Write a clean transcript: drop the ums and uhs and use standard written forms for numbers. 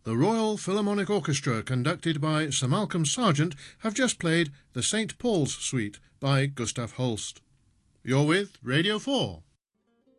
The Royal Philharmonic Orchestra, conducted by Sir Malcolm Sargent, have just played the St. Paul's Suite by Gustav Holst. You're with Radio 4.